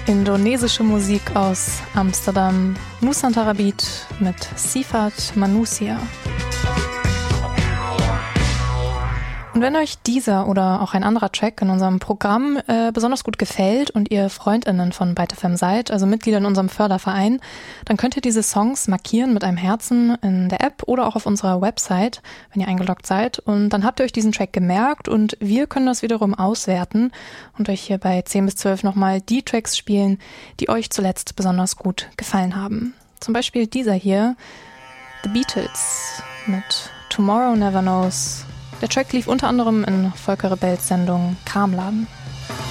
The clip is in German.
Indonesische Musik aus Amsterdam, Nusantara Beat mit Sifat Manusia. Und wenn euch dieser oder auch ein anderer Track in unserem Programm besonders gut gefällt und ihr FreundInnen von Byte FM seid, also Mitglieder in unserem Förderverein, dann könnt ihr diese Songs markieren mit einem Herzen in der App oder auch auf unserer Website, wenn ihr eingeloggt seid. Und dann habt ihr euch diesen Track gemerkt und wir können das wiederum auswerten und euch hier bei 10 bis 12 nochmal die Tracks spielen, die euch zuletzt besonders gut gefallen haben. Zum Beispiel dieser hier, The Beatles mit Tomorrow Never Knows. Der Track lief unter anderem in Volker Rebells Sendung Kramladen.